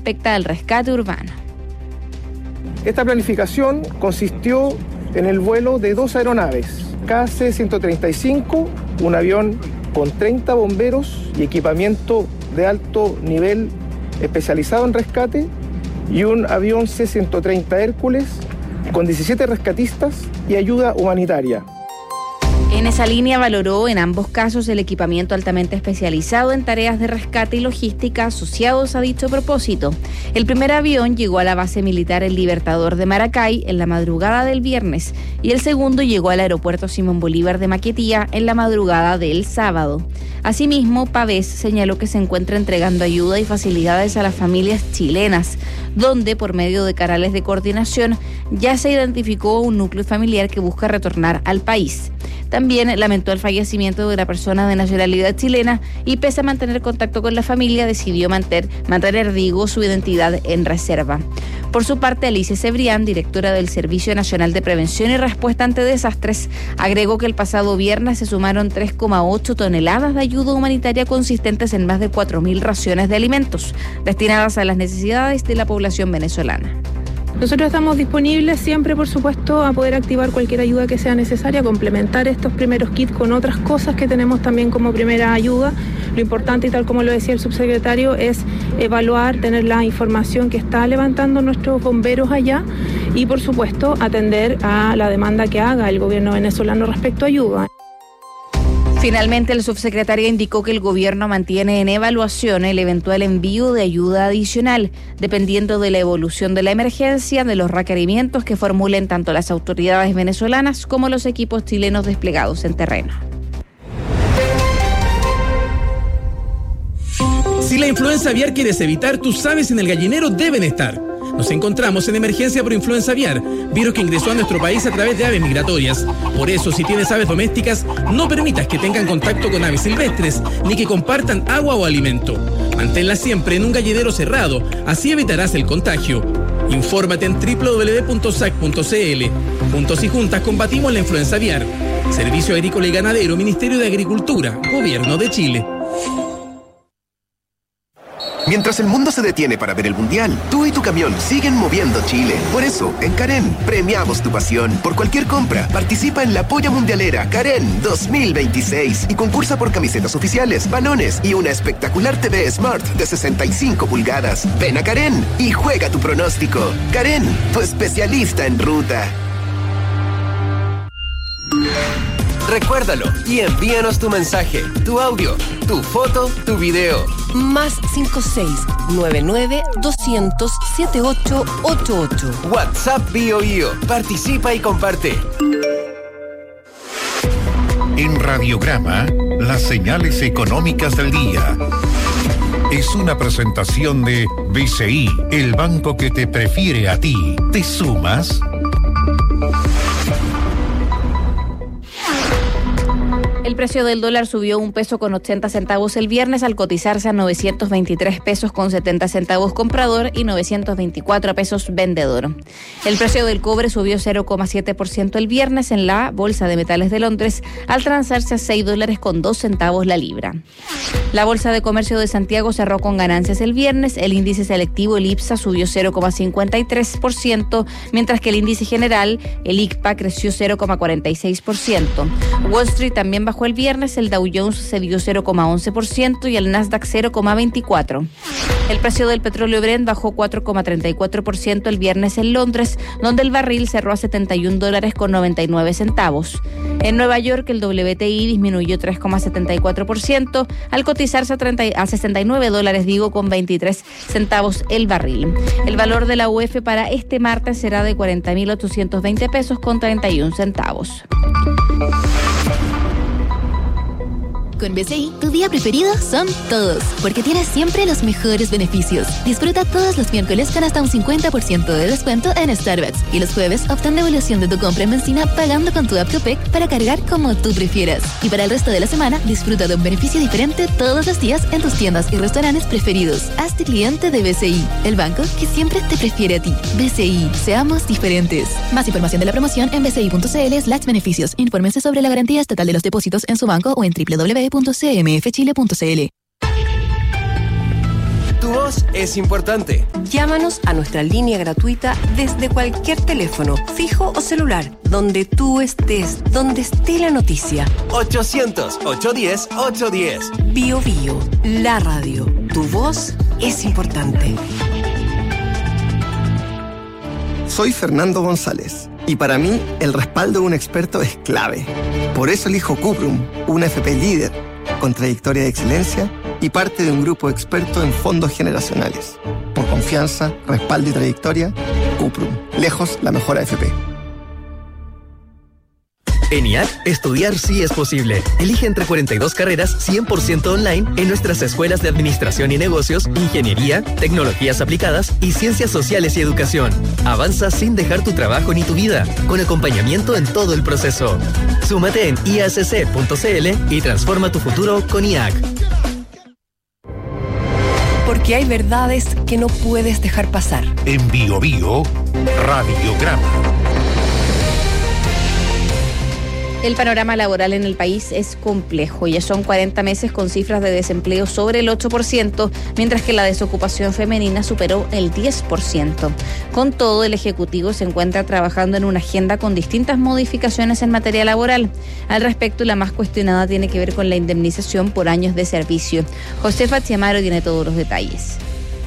respecta al rescate urbano. Esta planificación consistió en el vuelo de 2 aeronaves, KC-135, un avión con 30 bomberos y equipamiento de alto nivel especializado en rescate, y un avión C-130 Hércules con 17 rescatistas y ayuda humanitaria. En esa línea valoró en ambos casos el equipamiento altamente especializado en tareas de rescate y logística asociados a dicho propósito. El primer avión llegó a la base militar El Libertador de Maracay en la madrugada del viernes y el segundo llegó al aeropuerto Simón Bolívar de Maiquetía en la madrugada del sábado. Asimismo, Pavés señaló que se encuentra entregando ayuda y facilidades a las familias chilenas, donde por medio de canales de coordinación ya se identificó un núcleo familiar que busca retornar al país. También lamentó el fallecimiento de la persona de nacionalidad chilena y pese a mantener contacto con la familia decidió mantener su identidad en reserva. Por su parte, Alicia Cebrián, directora del Servicio Nacional de Prevención y Respuesta ante Desastres, agregó que el pasado viernes se sumaron 3,8 toneladas de ayuda humanitaria consistentes en más de 4.000 raciones de alimentos destinadas a las necesidades de la población venezolana. Nosotros estamos disponibles siempre, por supuesto, a poder activar cualquier ayuda que sea necesaria, complementar estos primeros kits con otras cosas que tenemos también como primera ayuda. Lo importante, y tal como lo decía el subsecretario, es evaluar, tener la información que está levantando nuestros bomberos allá y, por supuesto, atender a la demanda que haga el gobierno venezolano respecto a ayuda. Finalmente, el subsecretario indicó que el gobierno mantiene en evaluación el eventual envío de ayuda adicional, dependiendo de la evolución de la emergencia, de los requerimientos que formulen tanto las autoridades venezolanas como los equipos chilenos desplegados en terreno. Si la influenza aviar quieres evitar, tus aves en el gallinero deben estar. Nos encontramos en emergencia por influenza aviar, virus que ingresó a nuestro país a través de aves migratorias. Por eso, si tienes aves domésticas, no permitas que tengan contacto con aves silvestres, ni que compartan agua o alimento. Manténlas siempre en un gallinero cerrado, así evitarás el contagio. Infórmate en www.sac.cl. Juntos y juntas combatimos la influenza aviar. Servicio Agrícola y Ganadero, Ministerio de Agricultura, Gobierno de Chile. Mientras el mundo se detiene para ver el Mundial, tú y tu camión siguen moviendo Chile. Por eso, en Karen, premiamos tu pasión. Por cualquier compra, participa en la Polla Mundialera Karen 2026 y concursa por camisetas oficiales, balones y una espectacular TV Smart de 65 pulgadas. Ven a Karen y juega tu pronóstico. Karen, tu especialista en ruta. Recuérdalo y envíanos tu mensaje, tu audio, tu foto, tu video. Más 56-99-200-7888. WhatsApp BioIo. Participa y comparte. En Radiograma, las señales económicas del día. Es una presentación de BCI, el banco que te prefiere a ti. ¿Te sumas? El precio del dólar subió 1 peso con 80 centavos el viernes al cotizarse a 923 pesos con 70 centavos comprador y 924 pesos vendedor. El precio del cobre subió 0,7% el viernes en la Bolsa de Metales de Londres al transarse a $6 con 2 centavos la libra. La Bolsa de Comercio de Santiago cerró con ganancias el viernes. El índice selectivo, el IPSA, subió 0,53%, mientras que el índice general, el ICPA, creció 0,46%. Wall Street también bajó el viernes, el Dow Jones cedió 0,11% y el Nasdaq 0,24%. El precio del petróleo Brent bajó 4,34% el viernes en Londres, donde el barril cerró a $71 con 99 centavos. En Nueva York, el WTI disminuyó 3,74% al cotizarse a $69 con 23 centavos el barril. El valor de la UF para este martes será de 40.820 pesos con 31 centavos. Con BCI, tu día preferido son todos, porque tienes siempre los mejores beneficios. Disfruta todos los miércoles con hasta un 50% de descuento en Starbucks y los jueves obtén devolución de tu compra en benzina pagando con tu app Copec para cargar como tú prefieras. Y para el resto de la semana, disfruta de un beneficio diferente todos los días en tus tiendas y restaurantes preferidos. Hazte cliente de BCI, el banco que siempre te prefiere a ti. BCI, seamos diferentes. Más información de la promoción en bci.cl/beneficios. Infórmense sobre la garantía estatal de los depósitos en su banco o en www.cmfchile.cl. Tu voz es importante. Llámanos a nuestra línea gratuita desde cualquier teléfono, fijo o celular, donde tú estés, donde esté la noticia. 800-810-810. Bio Bio, la radio. Tu voz es importante. Soy Fernando González y para mí el respaldo de un experto es clave. Por eso elijo Cuprum, una FP líder, con trayectoria de excelencia y parte de un grupo experto en fondos generacionales. Por confianza, respaldo y trayectoria, Cuprum, lejos la mejor AFP. En IAC, estudiar sí es posible. Elige entre 42 carreras 100% online en nuestras escuelas de Administración y Negocios, Ingeniería, Tecnologías Aplicadas y Ciencias Sociales y Educación. Avanza sin dejar tu trabajo ni tu vida, con acompañamiento en todo el proceso. Súmate en iacc.cl y transforma tu futuro con IAC. Porque hay verdades que no puedes dejar pasar. En Bio Bio, Radiograma. El panorama laboral en el país es complejo. Ya son 40 meses con cifras de desempleo sobre el 8%, mientras que la desocupación femenina superó el 10%. Con todo, el Ejecutivo se encuentra trabajando en una agenda con distintas modificaciones en materia laboral. Al respecto, la más cuestionada tiene que ver con la indemnización por años de servicio. Josefa Chiamaro tiene todos los detalles.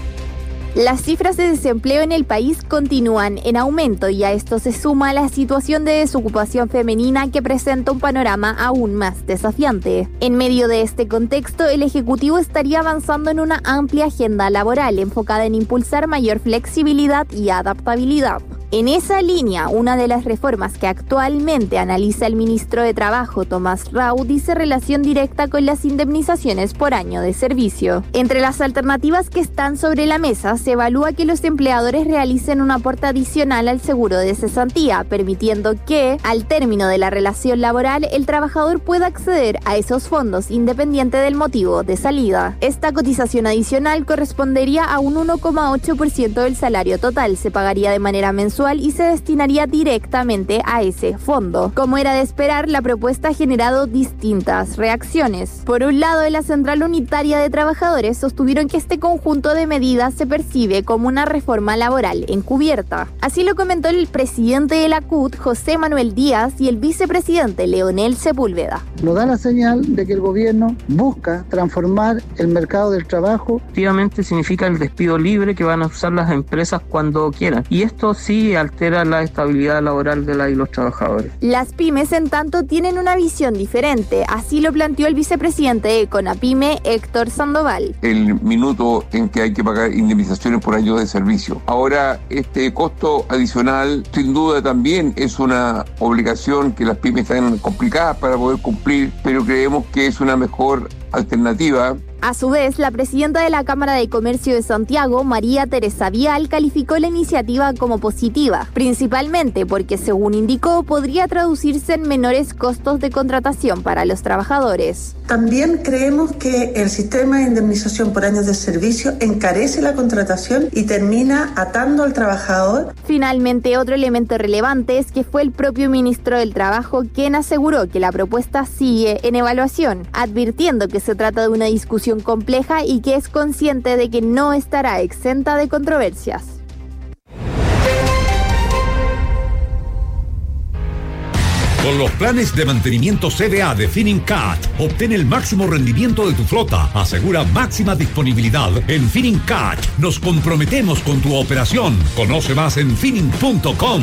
Las cifras de desempleo en el país continúan en aumento y a esto se suma la situación de desocupación femenina que presenta un panorama aún más desafiante. En medio de este contexto, el Ejecutivo estaría avanzando en una amplia agenda laboral enfocada en impulsar mayor flexibilidad y adaptabilidad. En esa línea, una de las reformas que actualmente analiza el ministro de Trabajo, Tomás Rau, dice relación directa con las indemnizaciones por año de servicio. Entre las alternativas que están sobre la mesa, se evalúa que los empleadores realicen un aporte adicional al seguro de cesantía, permitiendo que, al término de la relación laboral, el trabajador pueda acceder a esos fondos independiente del motivo de salida. Esta cotización adicional correspondería a un 1,8% del salario total, se pagaría de manera mensual y se destinaría directamente a ese fondo. Como era de esperar, la propuesta ha generado distintas reacciones. Por un lado, en la Central Unitaria de Trabajadores sostuvieron que este conjunto de medidas se percibe como una reforma laboral encubierta. Así lo comentó el presidente de la CUT, José Manuel Díaz, y el vicepresidente Leonel Sepúlveda. Nos da la señal de que el gobierno busca transformar el mercado del trabajo. Efectivamente significa el despido libre que van a usar las empresas cuando quieran. Y esto sí altera la estabilidad laboral de los trabajadores. Las pymes, en tanto, tienen una visión diferente. Así lo planteó el vicepresidente de Conapyme, Héctor Sandoval. El minuto en que hay que pagar indemnizaciones por años de servicio. Ahora, este costo adicional, sin duda también es una obligación que las pymes están complicadas para poder cumplir, pero creemos que es una mejor alternativa. A su vez, la presidenta de la Cámara de Comercio de Santiago, María Teresa Vial, calificó la iniciativa como positiva, principalmente porque, según indicó, podría traducirse en menores costos de contratación para los trabajadores. También creemos que el sistema de indemnización por años de servicio encarece la contratación y termina atando al trabajador. Finalmente, otro elemento relevante es que fue el propio ministro del Trabajo quien aseguró que la propuesta sigue en evaluación, advirtiendo que se trata de una discusión compleja y que es consciente de que no estará exenta de controversias. Con los planes de mantenimiento CDA de Finincat, obtén el máximo rendimiento de tu flota. Asegura máxima disponibilidad. En Finincat nos comprometemos con tu operación. Conoce más en Finin.com.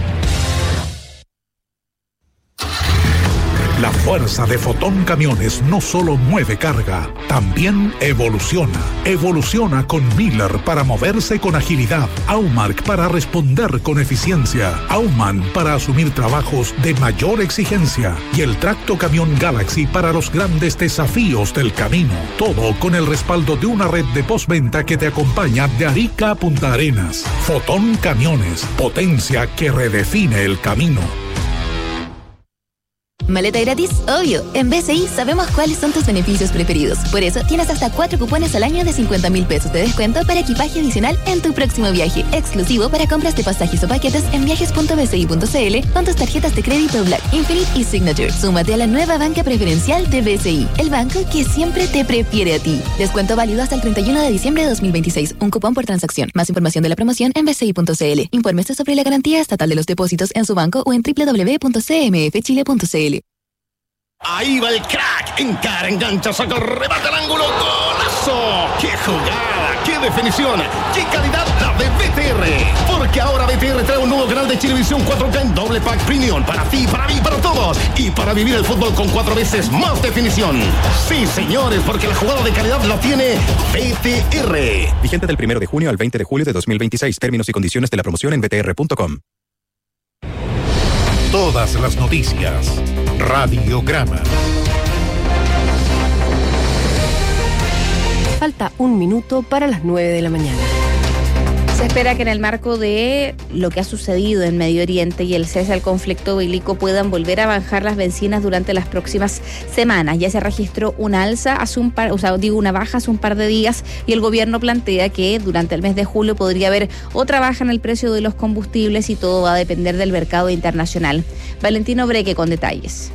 La fuerza de Fotón Camiones no solo mueve carga, también evoluciona. Evoluciona con Miller para moverse con agilidad, Aumark para responder con eficiencia, Aumann para asumir trabajos de mayor exigencia y el Tracto Camión Galaxy para los grandes desafíos del camino. Todo con el respaldo de una red de postventa que te acompaña de Arica a Punta Arenas. Fotón Camiones, potencia que redefine el camino. ¿Maleta gratis? Obvio. En BCI sabemos cuáles son tus beneficios preferidos. Por eso tienes hasta 4 cupones al año de 50.000 pesos de descuento para equipaje adicional en tu próximo viaje. Exclusivo para compras de pasajes o paquetes en viajes.bci.cl con tus tarjetas de crédito Black, Infinite y Signature. Súmate a la nueva banca preferencial de BCI, el banco que siempre te prefiere a ti. Descuento válido hasta el 31 de diciembre de 2026. Un cupón por transacción. Más información de la promoción en bci.cl. Infórmese sobre la garantía estatal de los depósitos en su banco o en www.cmfchile.cl. Ahí va el crack, encara, engancha, saca, remata al ángulo, ¡golazo! ¡Qué jugada! ¡Qué definición! ¡Qué calidad la de BTR! Porque ahora BTR trae un nuevo canal de Chilevisión 4K en doble pack premium para ti, para mí, para todos y para vivir el fútbol con 4 veces más definición. Sí, señores, porque la jugada de calidad la tiene BTR. Vigente del 1 de junio al 20 de julio de 2026. Términos y condiciones de la promoción en btr.com. Todas las noticias. Radiograma. Falta 1 minuto para las 9 de la mañana. Se espera que en el marco de lo que ha sucedido en Medio Oriente y el cese al conflicto bélico puedan volver a bajar las bencinas durante las próximas semanas. Ya se registró una alza una baja hace un par de días y el gobierno plantea que durante el mes de julio podría haber otra baja en el precio de los combustibles y todo va a depender del mercado internacional. Valentino Breque con detalles.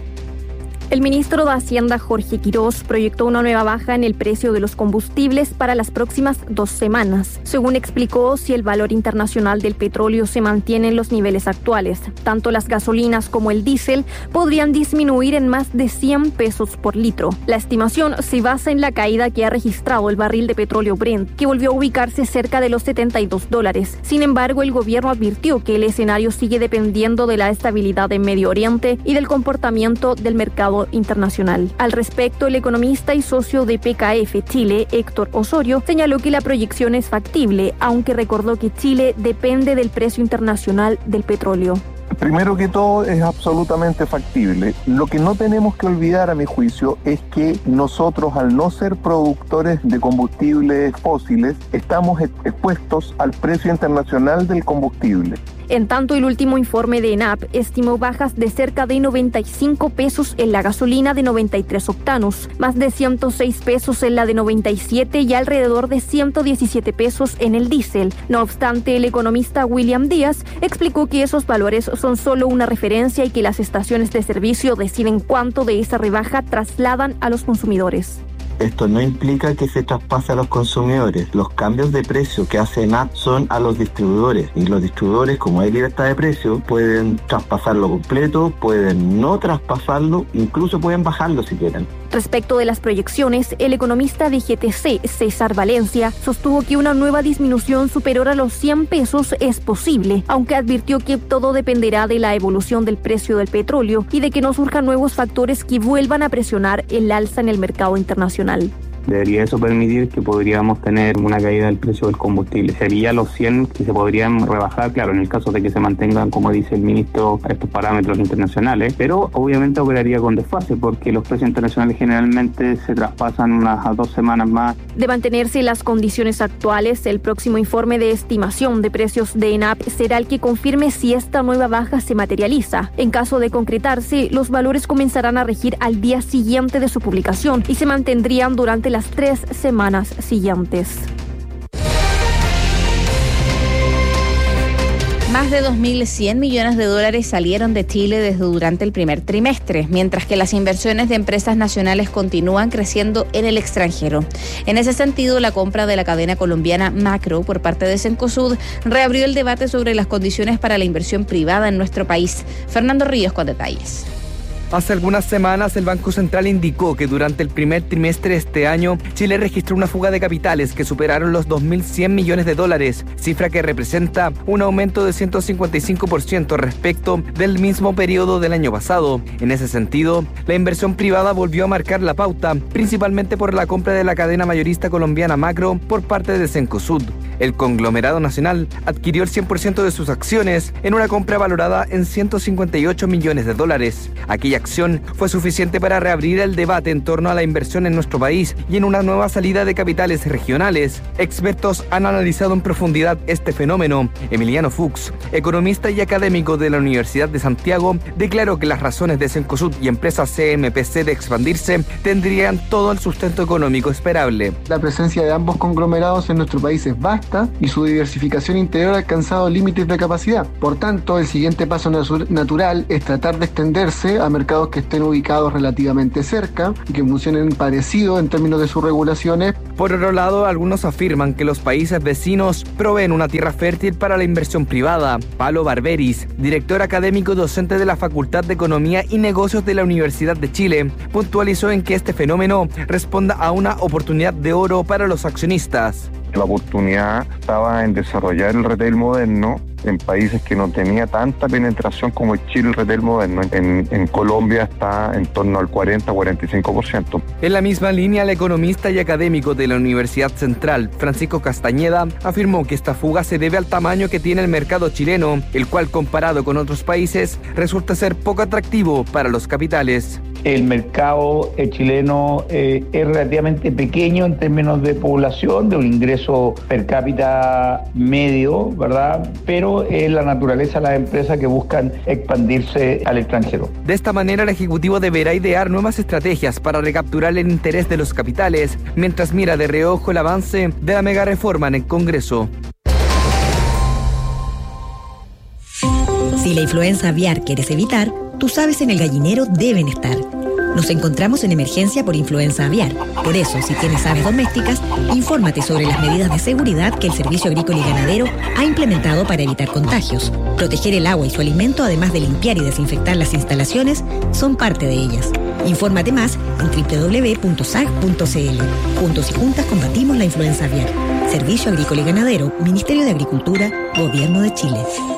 El ministro de Hacienda, Jorge Quirós, proyectó una nueva baja en el precio de los combustibles para las próximas 2 semanas. Según explicó, si el valor internacional del petróleo se mantiene en los niveles actuales, tanto las gasolinas como el diésel podrían disminuir en más de 100 pesos por litro. La estimación se basa en la caída que ha registrado el barril de petróleo Brent, que volvió a ubicarse cerca de los $72. Sin embargo, el gobierno advirtió que el escenario sigue dependiendo de la estabilidad en Medio Oriente y del comportamiento del mercado internacional. Al respecto, el economista y socio de PKF Chile, Héctor Osorio, señaló que la proyección es factible, aunque recordó que Chile depende del precio internacional del petróleo. Primero que todo, es absolutamente factible. Lo que no tenemos que olvidar, a mi juicio, es que nosotros, al no ser productores de combustibles fósiles, estamos expuestos al precio internacional del combustible. En tanto, el último informe de ENAP estimó bajas de cerca de 95 pesos en la gasolina de 93 octanos, más de 106 pesos en la de 97 y alrededor de 117 pesos en el diésel. No obstante, el economista William Díaz explicó que esos valores son solo una referencia y que las estaciones de servicio deciden cuánto de esa rebaja trasladan a los consumidores. Esto no implica que se traspase a los consumidores. Los cambios de precio que hace ENAP son a los distribuidores. Y los distribuidores, como hay libertad de precio, pueden traspasarlo completo, pueden no traspasarlo, incluso pueden bajarlo si quieren. Respecto de las proyecciones, el economista de GTC, César Valencia, sostuvo que una nueva disminución superior a los 100 pesos es posible, aunque advirtió que todo dependerá de la evolución del precio del petróleo y de que no surjan nuevos factores que vuelvan a presionar el alza en el mercado internacional. Debería eso permitir que podríamos tener una caída del precio del combustible. Sería los 100 que se podrían rebajar, claro, en el caso de que se mantengan, como dice el ministro, estos parámetros internacionales, pero obviamente operaría con desfase porque los precios internacionales generalmente se traspasan unas 2 semanas más. De mantenerse las condiciones actuales, el próximo informe de estimación de precios de ENAP será el que confirme si esta nueva baja se materializa. En caso de concretarse, los valores comenzarán a regir al día siguiente de su publicación y se mantendrían durante las 3 semanas siguientes. Más de 2.100 millones de dólares salieron de Chile durante el primer trimestre, mientras que las inversiones de empresas nacionales continúan creciendo en el extranjero. En ese sentido, la compra de la cadena colombiana Macro por parte de Cencosud reabrió el debate sobre las condiciones para la inversión privada en nuestro país. Fernando Ríos con detalles. Hace algunas semanas el Banco Central indicó que durante el primer trimestre de este año Chile registró una fuga de capitales que superaron los 2.100 millones de dólares, cifra que representa un aumento de 155% respecto del mismo periodo del año pasado. En ese sentido, la inversión privada volvió a marcar la pauta, principalmente por la compra de la cadena mayorista colombiana Macro por parte de Cencosud. El conglomerado nacional adquirió el 100% de sus acciones en una compra valorada en $158 millones. Aquella acción fue suficiente para reabrir el debate en torno a la inversión en nuestro país y en una nueva salida de capitales regionales. Expertos han analizado en profundidad este fenómeno. Emiliano Fuchs, economista y académico de la Universidad de Santiago, declaró que las razones de Cencosud y empresas CMPC de expandirse tendrían todo el sustento económico esperable. La presencia de ambos conglomerados en nuestro país es vasta y su diversificación interior ha alcanzado límites de capacidad. Por tanto, el siguiente paso natural es tratar de extenderse a mercados que estén ubicados relativamente cerca y que funcionen parecido en términos de sus regulaciones. Por otro lado, algunos afirman que los países vecinos proveen una tierra fértil para la inversión privada. Pablo Barberis, director académico y docente de la Facultad de Economía y Negocios de la Universidad de Chile, puntualizó en que este fenómeno responda a una oportunidad de oro para los accionistas. La oportunidad estaba en desarrollar el retail moderno en países que no tenía tanta penetración como Chile el retail moderno. En Colombia está en torno al 40-45%. En la misma línea, el economista y académico de la Universidad Central, Francisco Castañeda, afirmó que esta fuga se debe al tamaño que tiene el mercado chileno, el cual comparado con otros países resulta ser poco atractivo para los capitales. El mercado chileno es relativamente pequeño en términos de población, de un ingreso per cápita medio, ¿verdad? Pero es la naturaleza de las empresas que buscan expandirse al extranjero. De esta manera, el Ejecutivo deberá idear nuevas estrategias para recapturar el interés de los capitales, mientras mira de reojo el avance de la mega reforma en el Congreso. Si la influenza aviar quieres evitar, tus aves en el gallinero deben estar. Nos encontramos en emergencia por influenza aviar. Por eso, si tienes aves domésticas, infórmate sobre las medidas de seguridad que el Servicio Agrícola y Ganadero ha implementado para evitar contagios. Proteger el agua y su alimento, además de limpiar y desinfectar las instalaciones, son parte de ellas. Infórmate más en www.sag.cl. Juntos y juntas combatimos la influenza aviar. Servicio Agrícola y Ganadero, Ministerio de Agricultura, Gobierno de Chile.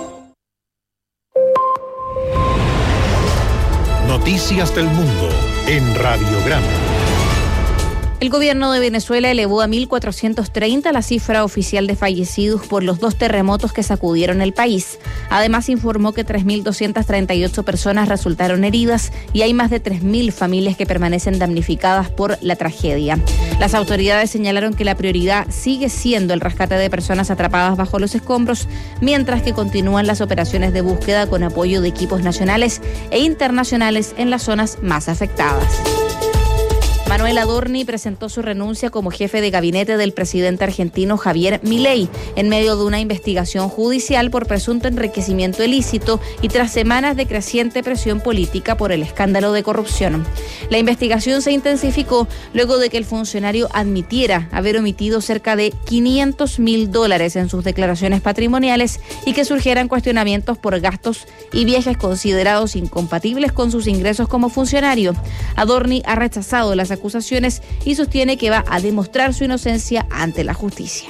Noticias del Mundo en Radiograma. El gobierno de Venezuela elevó a 1.430 la cifra oficial de fallecidos por los 2 terremotos que sacudieron el país. Además, informó que 3.238 personas resultaron heridas y hay más de 3.000 familias que permanecen damnificadas por la tragedia. Las autoridades señalaron que la prioridad sigue siendo el rescate de personas atrapadas bajo los escombros, mientras que continúan las operaciones de búsqueda con apoyo de equipos nacionales e internacionales en las zonas más afectadas. Manuel Adorni presentó su renuncia como jefe de gabinete del presidente argentino Javier Milei en medio de una investigación judicial por presunto enriquecimiento ilícito y tras semanas de creciente presión política por el escándalo de corrupción. La investigación se intensificó luego de que el funcionario admitiera haber omitido cerca de $500.000 en sus declaraciones patrimoniales y que surgieran cuestionamientos por gastos y viajes considerados incompatibles con sus ingresos como funcionario. Adorni ha rechazado las acusaciones y sostiene que va a demostrar su inocencia ante la justicia.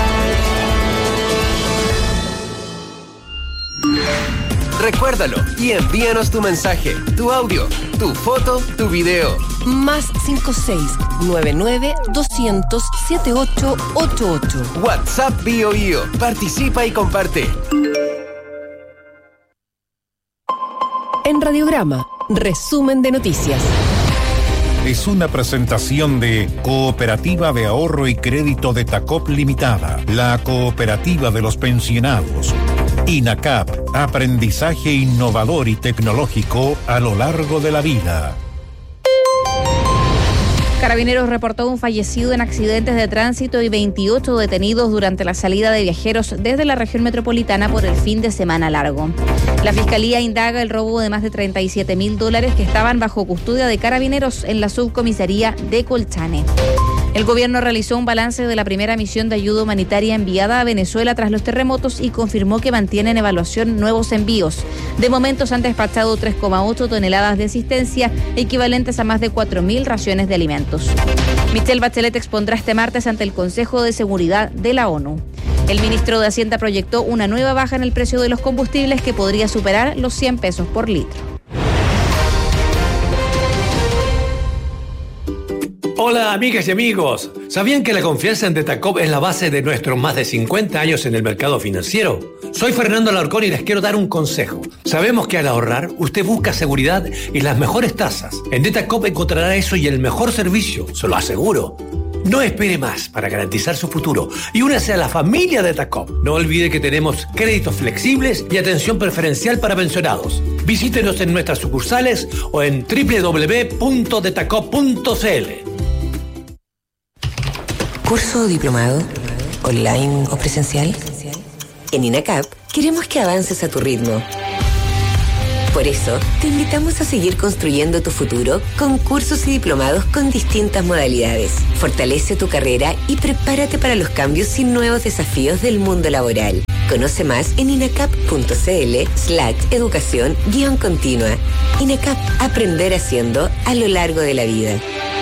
Recuérdalo y envíanos tu mensaje, tu audio, tu foto, tu video. Más 56-99-200-7888. WhatsApp BioBio. Participa y comparte. En Radiograma, resumen de noticias. Es una presentación de Cooperativa de Ahorro y Crédito de Tacop Limitada, la cooperativa de los pensionados. INACAP, aprendizaje innovador y tecnológico a lo largo de la vida. Carabineros reportó un fallecido en accidentes de tránsito y 28 detenidos durante la salida de viajeros desde la región metropolitana por el fin de semana largo. La Fiscalía indaga el robo de más de $37.000 que estaban bajo custodia de Carabineros en la subcomisaría de Colchane. El gobierno realizó un balance de la primera misión de ayuda humanitaria enviada a Venezuela tras los terremotos y confirmó que mantiene en evaluación nuevos envíos. De momento se han despachado 3,8 toneladas de asistencia, equivalentes a más de 4.000 raciones de alimentos. Michelle Bachelet expondrá este martes ante el Consejo de Seguridad de la ONU. El ministro de Hacienda proyectó una nueva baja en el precio de los combustibles que podría superar los 100 pesos por litro. Hola amigas y amigos, ¿sabían que la confianza en Detacop es la base de nuestros más de 50 años en el mercado financiero? Soy Fernando Alarcón y les quiero dar un consejo. Sabemos que al ahorrar, usted busca seguridad y las mejores tasas. En Detacop encontrará eso y el mejor servicio, se lo aseguro. No espere más para garantizar su futuro y únase a la familia Detacop. No olvide que tenemos créditos flexibles y atención preferencial para pensionados. Visítenos en nuestras sucursales o en www.detacop.cl. ¿Curso o diplomado? ¿Online o presencial? En INACAP queremos que avances a tu ritmo. Por eso, te invitamos a seguir construyendo tu futuro con cursos y diplomados con distintas modalidades. Fortalece tu carrera y prepárate para los cambios y nuevos desafíos del mundo laboral. Conoce más en inacap.cl/educación-continua. INACAP, aprender haciendo a lo largo de la vida.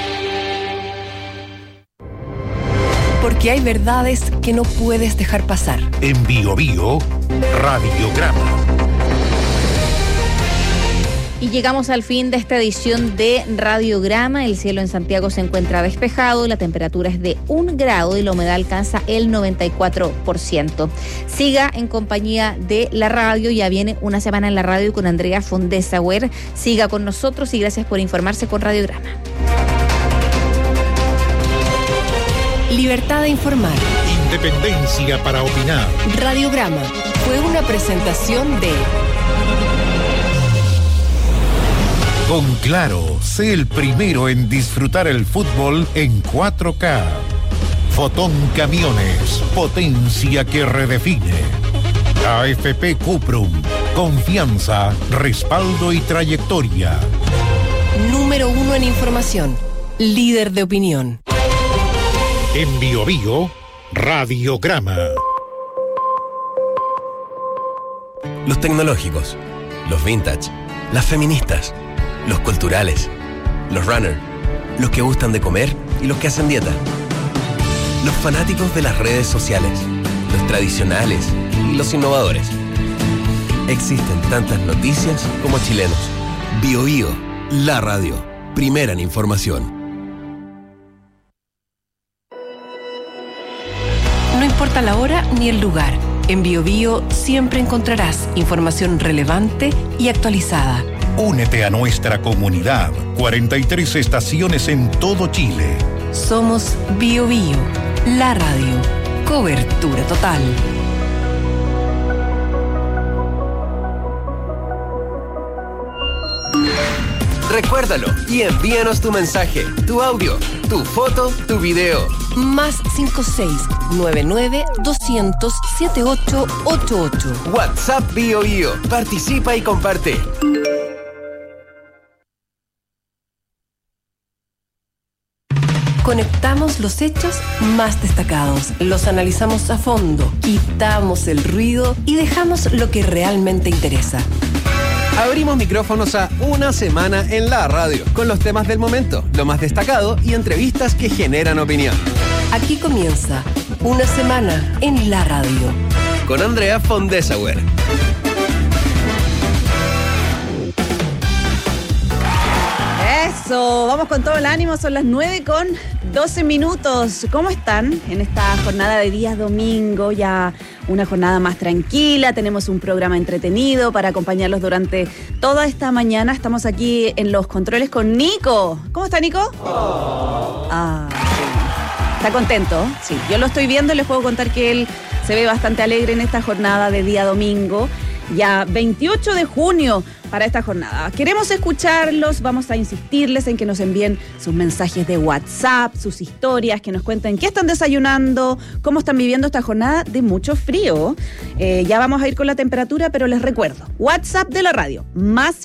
Porque hay verdades que no puedes dejar pasar. En Bio Bio, Radiograma. Y llegamos al fin de esta edición de Radiograma. El cielo en Santiago se encuentra despejado, la temperatura es de 1 grado y la humedad alcanza el 94%. Siga en compañía de la radio, ya viene una semana en la radio con Andrea Fondesauer. Siga con nosotros y gracias por informarse con Radiograma. Libertad de informar. Independencia para opinar. Radiograma fue una presentación de... Con Claro, sé el primero en disfrutar el fútbol en 4K. Fotón Camiones, potencia que redefine. AFP Cuprum, confianza, respaldo y trayectoria. Número 1 en información, líder de opinión. En Bio Bio, Radiograma. Los tecnológicos, los vintage, las feministas, los culturales, los runners, los que gustan de comer y los que hacen dieta, los fanáticos de las redes sociales, los tradicionales y los innovadores. Existen tantas noticias como chilenos. Bio Bio, la radio, primera en información. No importa la hora ni el lugar, en Bio Bio siempre encontrarás información relevante y actualizada. Únete a nuestra comunidad. 43 estaciones en todo Chile. Somos Bio Bio, la radio. Cobertura total. Recuérdalo y envíanos tu mensaje, tu audio, tu foto, tu video. Más 56-99-200-7888. WhatsApp Bio Bio. Participa y comparte. Conectamos los hechos más destacados, los analizamos a fondo, quitamos el ruido y dejamos lo que realmente interesa. Abrimos micrófonos a una semana en la radio, con los temas del momento, lo más destacado y entrevistas que generan opinión. Aquí comienza una semana en la radio. Con Andrea Fondesauer. Eso, vamos con todo el ánimo, son las 9:12. ¿Cómo están en esta jornada de día domingo? Ya una jornada más tranquila, tenemos un programa entretenido para acompañarlos durante toda esta mañana. Estamos aquí en los controles con Nico. ¿Cómo está, Nico? Sí. ¿Está contento? Sí, yo lo estoy viendo y les puedo contar que él se ve bastante alegre en esta jornada de día domingo. Ya 28 de junio para esta jornada. Queremos escucharlos, vamos a insistirles en que nos envíen sus mensajes de WhatsApp, sus historias, que nos cuenten qué están desayunando, cómo están viviendo esta jornada de mucho frío. Ya vamos a ir con la temperatura, pero les recuerdo, WhatsApp de la radio, más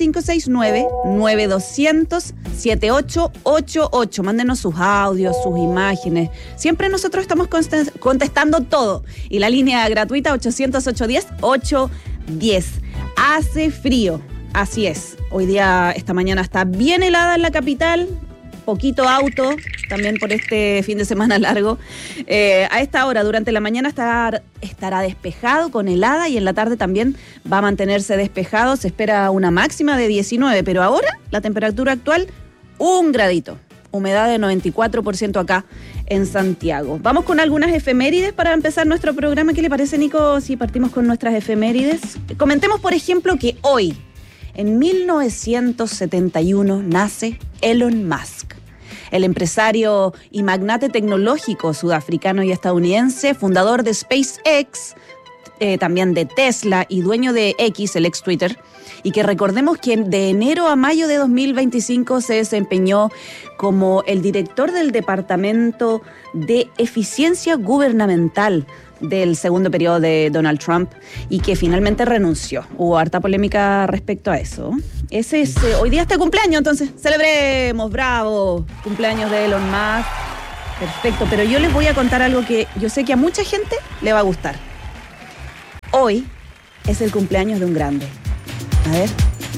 569-9200-7888. Mándenos sus audios, sus imágenes. Siempre nosotros estamos contestando todo. Y la línea gratuita 800-810-810. Hace frío, así es. Hoy día, esta mañana está bien helada en la capital, poquito auto, también por este fin de semana largo. A esta hora, durante la mañana estará despejado con helada y en la tarde también va a mantenerse despejado. Se espera una máxima de 19, pero ahora la temperatura actual, 1 gradito. humedad de 94% acá en Santiago. Vamos con algunas efemérides para empezar nuestro programa. ¿Qué le parece, Nico, si partimos con nuestras efemérides? Comentemos, por ejemplo, que hoy, en 1971, nace Elon Musk. El empresario y magnate tecnológico sudafricano y estadounidense, fundador de SpaceX, también de Tesla y dueño de X, el ex Twitter, y que recordemos que de enero a mayo de 2025 se desempeñó como el director del Departamento de Eficiencia Gubernamental del segundo periodo de Donald Trump y que finalmente renunció. Hubo harta polémica respecto a eso. Ese es, hoy día este cumpleaños, entonces celebremos, bravo, cumpleaños de Elon Musk. Perfecto, pero yo les voy a contar algo que yo sé que a mucha gente le va a gustar. Hoy es el cumpleaños de un grande. A ver.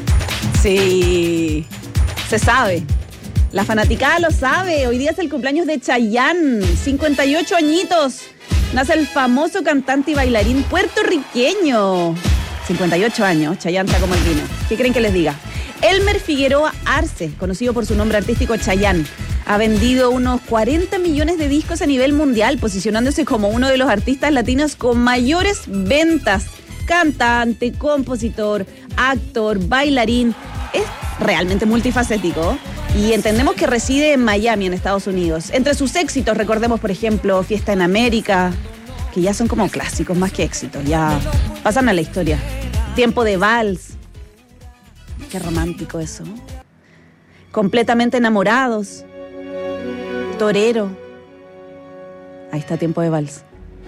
Sí, se sabe. La fanaticada lo sabe. Hoy día es el cumpleaños de Chayanne, 58 añitos. Nace el famoso cantante y bailarín puertorriqueño. 58 años, Chayanne está como el vino. ¿Qué creen que les diga? Elmer Figueroa Arce, conocido por su nombre artístico Chayanne, ha vendido unos 40 millones de discos a nivel mundial, posicionándose como uno de los artistas latinos con mayores ventas. Cantante, compositor, actor, bailarín. Es realmente multifacético y entendemos que reside en Miami, en Estados Unidos. Entre sus éxitos, recordemos, por ejemplo, Fiesta en América, que ya son como clásicos más que éxitos, ya pasan a la historia. Tiempo de Vals. Qué romántico eso. Completamente enamorados. Torero. Ahí está Tiempo de Vals.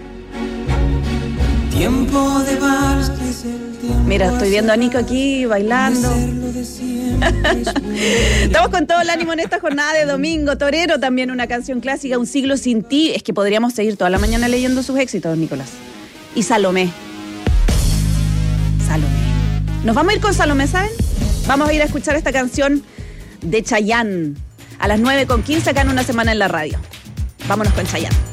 Tiempo de vals, que es el tiempo. Mira, estoy viendo a Nico aquí bailando. Estamos con todo el ánimo en esta jornada de domingo. Torero, también una canción clásica, Un siglo sin ti. Es que podríamos seguir toda la mañana leyendo sus éxitos, Nicolás. Y Salomé. Salomé. Nos vamos a ir con Salomé, ¿saben? Vamos a ir a escuchar esta canción de Chayanne a las 9:15 acá en Una Semana en la Radio. Vámonos con Chayanne.